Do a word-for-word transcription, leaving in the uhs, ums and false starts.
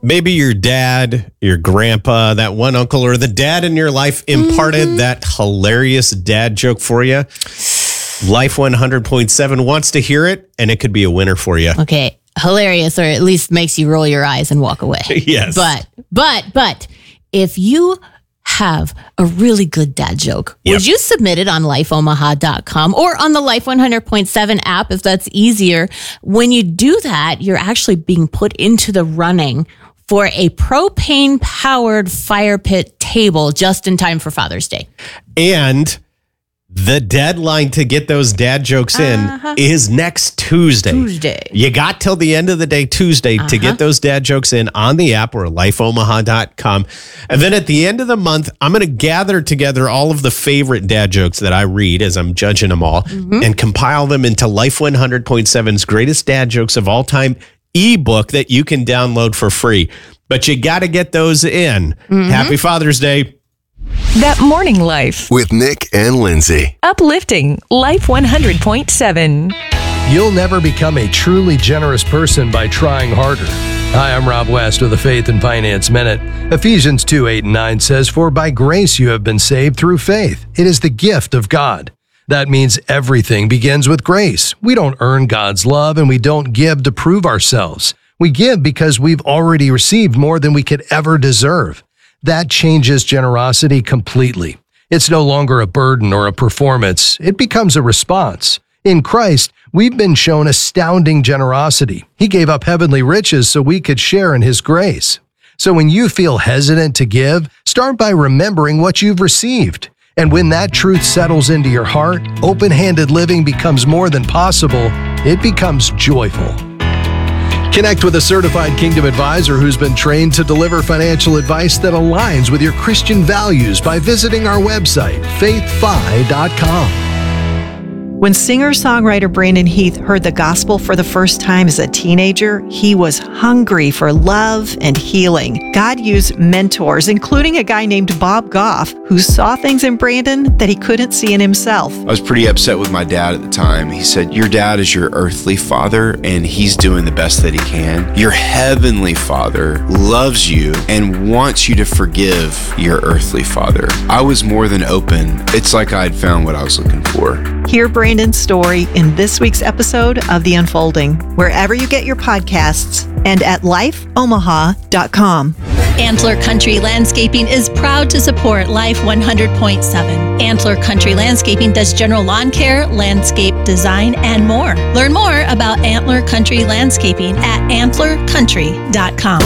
maybe your dad, your grandpa, that one uncle, or the dad in your life imparted mm-hmm. that hilarious dad joke for you. Life one hundred point seven wants to hear it, and it could be a winner for you. Okay, hilarious, or at least makes you roll your eyes and walk away. Yes. But, but, but, if you have a really good dad joke, yep. would you submit it on life omaha dot com or on the Life one hundred point seven app if that's easier? When you do that, you're actually being put into the running for a propane-powered fire pit table just in time for Father's Day. And the deadline to get those dad jokes in uh-huh. is next Tuesday. Tuesday. You got till the end of the day Tuesday uh-huh. to get those dad jokes in on the app or life omaha dot com. And then at the end of the month, I'm going to gather together all of the favorite dad jokes that I read as I'm judging them all mm-hmm. and compile them into Life one hundred point seven's Greatest Dad Jokes of All Time ebook that you can download for free. But you got to get those in. Mm-hmm. Happy Father's Day. That Morning Life with Nick and Lindsay. Uplifting Life one hundred point seven. You'll never become a truly generous person by trying harder. Hi, I'm Rob West with the Faith and Finance Minute. Ephesians two, eight, and nine says, "For by grace you have been saved through faith. It is the gift of God." That means everything begins with grace. We don't earn God's love, and we don't give to prove ourselves. We give because we've already received more than we could ever deserve. That changes generosity completely. It's no longer a burden or a performance. It becomes a response. In Christ, we've been shown astounding generosity. He gave up heavenly riches so we could share in His grace. So when you feel hesitant to give, start by remembering what you've received. And when that truth settles into your heart, open-handed living becomes more than possible. It becomes joyful. Connect with a certified Kingdom advisor who's been trained to deliver financial advice that aligns with your Christian values by visiting our website, faith fi dot com. When singer-songwriter Brandon Heath heard the gospel for the first time as a teenager, he was hungry for love and healing. God used mentors, including a guy named Bob Goff, who saw things in Brandon that he couldn't see in himself. I was pretty upset with my dad at the time. He said, "Your dad is your earthly father, and he's doing the best that he can. Your heavenly father loves you and wants you to forgive your earthly father." I was more than open. It's like I had found what I was looking for. Hear Brandon's story in this week's episode of The Unfolding, wherever you get your podcasts, and at life omaha dot com. Antler Country Landscaping is proud to support Life one hundred point seven. Antler Country Landscaping does general lawn care, landscape design, and more. Learn more about Antler Country Landscaping at antler country dot com.